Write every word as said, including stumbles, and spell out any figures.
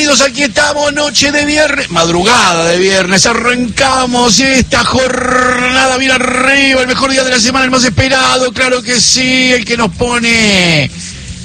queridos, aquí estamos, noche de viernes, madrugada de viernes, arrancamos esta jornada bien arriba, el mejor día de la semana, el más esperado, claro que sí, el que nos pone